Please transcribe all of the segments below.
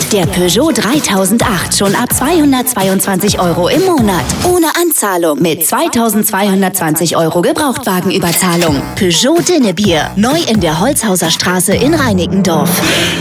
Der Peugeot 3008 schon ab 222 € im Monat. Ohne Anzahlung mit 2220 € Gebrauchtwagenüberzahlung. Peugeot Dinnebier. Neu in der Holzhauser Straße in Reinickendorf.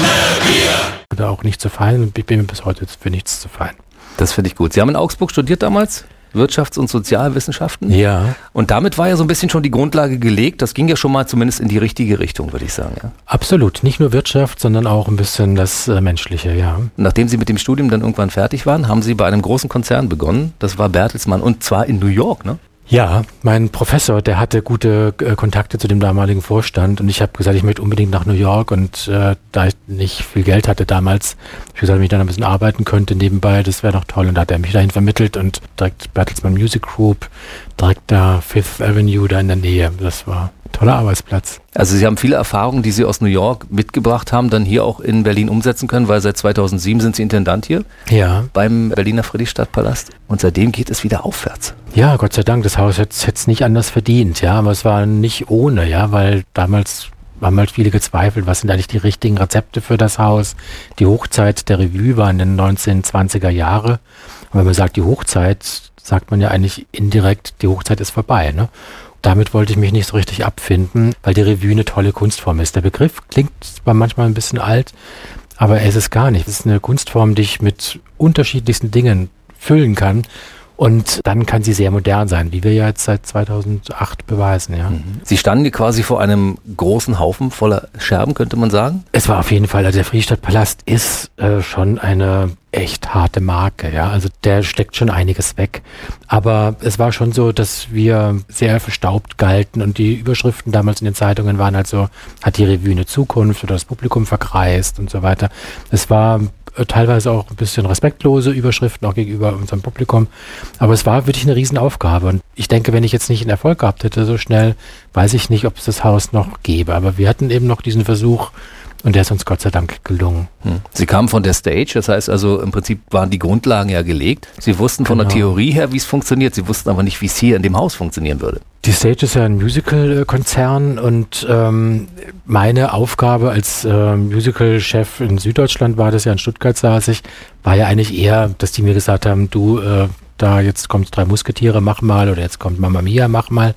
Oder auch nicht zu fein und ich bin mir bis heute für nichts zu fein. Das finde ich gut. Sie haben in Augsburg studiert damals? Wirtschafts- und Sozialwissenschaften. Ja. Und damit war ja so ein bisschen schon die Grundlage gelegt. Das ging ja schon mal zumindest in die richtige Richtung, würde ich sagen. Ja. Absolut. Nicht nur Wirtschaft, sondern auch ein bisschen das Menschliche, ja. Nachdem Sie mit dem Studium dann irgendwann fertig waren, haben Sie bei einem großen Konzern begonnen. Das war Bertelsmann und zwar in New York, ne? Ja, mein Professor, der hatte gute Kontakte zu dem damaligen Vorstand und ich habe gesagt, ich möchte unbedingt nach New York und da ich nicht viel Geld hatte damals, habe ich gesagt, wenn ich dann ein bisschen arbeiten könnte nebenbei, das wäre doch toll und da hat er mich dahin vermittelt und direkt Bertelsmann Music Group, direkt da Fifth Avenue da in der Nähe, das war ein toller Arbeitsplatz. Also Sie haben viele Erfahrungen, die Sie aus New York mitgebracht haben, dann hier auch in Berlin umsetzen können, weil seit 2007 sind Sie Intendant hier beim Berliner Friedrichstadtpalast und seitdem geht es wieder aufwärts. Ja, Gott sei Dank, das Haus hätte es nicht anders verdient, ja, aber es war nicht ohne, ja, weil damals haben halt viele gezweifelt, was sind eigentlich die richtigen Rezepte für das Haus. Die Hochzeit der Revue war in den 1920er Jahre und wenn man sagt die Hochzeit, sagt man ja eigentlich indirekt, die Hochzeit ist vorbei, ne? Damit wollte ich mich nicht so richtig abfinden, weil die Revue eine tolle Kunstform ist. Der Begriff klingt zwar manchmal ein bisschen alt, aber er ist es gar nicht. Es ist eine Kunstform, die ich mit unterschiedlichsten Dingen füllen kann. Und dann kann sie sehr modern sein, wie wir ja jetzt seit 2008 beweisen. Ja. Sie standen hier quasi vor einem großen Haufen voller Scherben, könnte man sagen? Es war auf jeden Fall, also der Friedrichstadtpalast ist schon eine echt harte Marke. Ja. Also der steckt schon einiges weg. Aber es war schon so, dass wir sehr verstaubt galten und die Überschriften damals in den Zeitungen waren halt so, hat die Revue eine Zukunft oder das Publikum verkreist und so weiter. Es war teilweise auch ein bisschen respektlose Überschriften auch gegenüber unserem Publikum. Aber es war wirklich eine Riesenaufgabe. Und ich denke, wenn ich jetzt nicht einen Erfolg gehabt hätte, so schnell, weiß ich nicht, ob es das Haus noch gäbe. Aber wir hatten eben noch diesen Versuch und der ist uns Gott sei Dank gelungen. Sie kamen von der Stage, das heißt also im Prinzip waren die Grundlagen ja gelegt. Sie wussten von der Theorie her, wie es funktioniert. Sie wussten aber nicht, wie es hier in dem Haus funktionieren würde. Die Stage ist ja ein Musical-Konzern und meine Aufgabe als Musical-Chef in Süddeutschland war das ja, in Stuttgart saß ich, war ja eigentlich eher, dass die mir gesagt haben, du, da jetzt kommt 3 Musketiere, mach mal, oder jetzt kommt Mamma Mia, mach mal.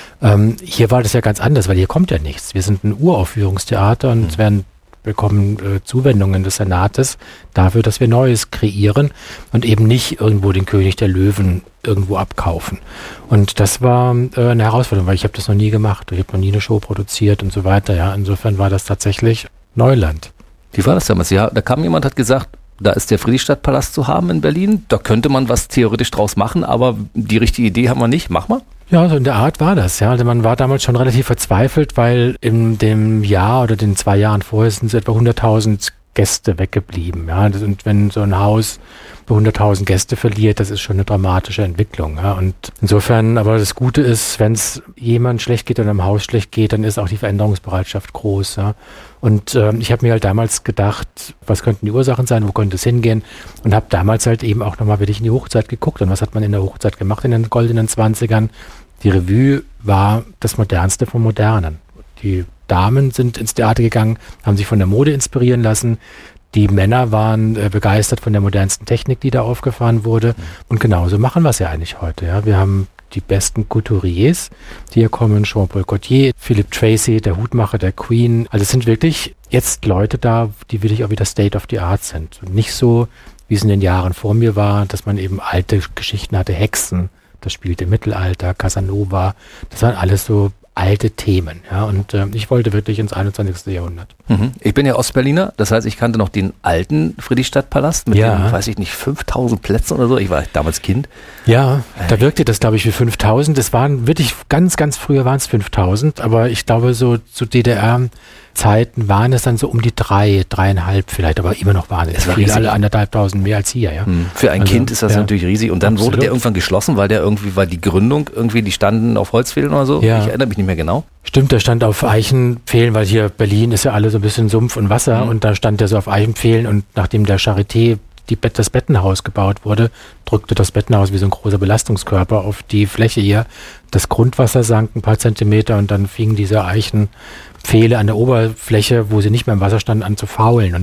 Hier war das ja ganz anders, weil hier kommt ja nichts. Wir sind ein Uraufführungstheater und wir bekommen Zuwendungen des Senates dafür, dass wir Neues kreieren und eben nicht irgendwo den König der Löwen irgendwo abkaufen. Und das war eine Herausforderung, weil ich habe das noch nie gemacht. Ich habe noch nie eine Show produziert und so weiter. Ja, insofern war das tatsächlich Neuland. Wie war das damals? Ja, da kam jemand, hat gesagt, da ist der Friedrichstadtpalast zu haben in Berlin. Da könnte man was theoretisch draus machen, aber die richtige Idee haben wir nicht. Mach mal. Ja, so in der Art war das. Ja, also man war damals schon relativ verzweifelt, weil in dem Jahr oder den 2 Jahren vorher sind so etwa 100.000 Gäste weggeblieben. Ja, und wenn so ein Haus 100.000 Gäste verliert, das ist schon eine dramatische Entwicklung. Ja. Und insofern, aber das Gute ist, wenn es jemand schlecht geht oder im Haus schlecht geht, dann ist auch die Veränderungsbereitschaft groß. Ja. Und ich habe mir halt damals gedacht, was könnten die Ursachen sein, wo könnte es hingehen? Und habe damals halt eben auch nochmal wirklich in die Hochzeit geguckt. Und was hat man in der Hochzeit gemacht in den goldenen 20ern? Die Revue war das Modernste vom Modernen. Die Damen sind ins Theater gegangen, haben sich von der Mode inspirieren lassen. Die Männer waren begeistert von der modernsten Technik, die da aufgefahren wurde. Und genauso machen wir es ja eigentlich heute. Ja. Wir haben die besten Couturiers, die hier kommen, Jean-Paul Gaultier, Philip Tracy, der Hutmacher der Queen. Also es sind wirklich jetzt Leute da, die wirklich auch wieder State of the Art sind. Und nicht so, wie es in den Jahren vor mir war, dass man eben alte Geschichten hatte, Hexen, das spielte im Mittelalter, Casanova, das waren alles so alte Themen. Ja, und ich wollte wirklich ins 21. Jahrhundert. Ich bin ja Ostberliner, das heißt, ich kannte noch den alten Friedrichstadtpalast mit den, weiß ich nicht, 5.000 Plätzen oder so. Ich war damals Kind. Ja, da wirkte das, glaube ich, wie 5.000. Das waren wirklich ganz, ganz früher waren es 5.000, aber ich glaube, so zu DDR-Zeiten waren es dann so um die 3.500 vielleicht, aber immer noch wahnsinnig. Es waren alle 1.500 mehr als hier. Ja. Für ein Kind ist das natürlich riesig. Und dann wurde der irgendwann geschlossen, weil die Gründung irgendwie, die standen auf Holzpfählen oder so. Ja. Ich erinnere mich nicht mehr genau. Stimmt, der stand auf Eichenpfählen, weil hier Berlin ist ja alles so ein bisschen Sumpf und Wasser und da stand der so auf Eichenpfählen und nachdem der Charité das Bettenhaus gebaut wurde, drückte das Bettenhaus wie so ein großer Belastungskörper auf die Fläche hier. Das Grundwasser sank ein paar Zentimeter und dann fingen diese Eichenpfähle an der Oberfläche, wo sie nicht mehr im Wasser standen, an zu faulen. Und